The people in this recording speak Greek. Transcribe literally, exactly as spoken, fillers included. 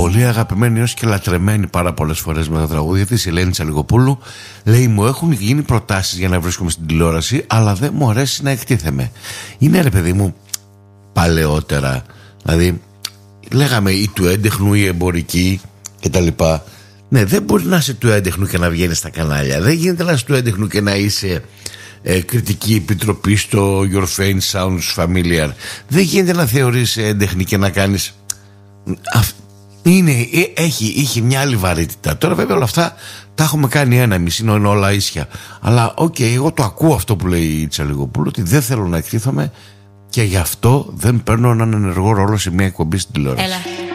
πολύ αγαπημένη έως και λατρεμένη πάρα πολλές φορές με τα τραγούδια της, η Ελένη Τσαλιγοπούλου, λέει: μου έχουν γίνει προτάσεις για να βρίσκομαι στην τηλεόραση, αλλά δεν μου αρέσει να εκτίθεμαι. Είναι, ρε παιδί μου, παλαιότερα, δηλαδή λέγαμε η του έντεχνου, η εμπορική κτλ. Ναι, δεν μπορεί να είσαι του έντεχνου και να βγαίνεις στα κανάλια. Δεν γίνεται να είσαι του έντεχνου και να είσαι ε, κριτική επιτροπή στο Your Fame Sounds Familiar. Δεν γίνεται να θεωρείς έντεχνη και να κάνεις. Είναι, έχει, είχε μια άλλη βαρύτητα. Τώρα βέβαια όλα αυτά τα έχουμε κάνει ένα μισή, είναι όλα ίσια. Αλλά οκ, okay, εγώ το ακούω αυτό που λέει η Τσαλιγοπούλου, ότι δεν θέλω να εκτίθομαι και γι' αυτό δεν παίρνω έναν ενεργό ρόλο σε μια εκπομπή στην τηλεόραση. Έλα.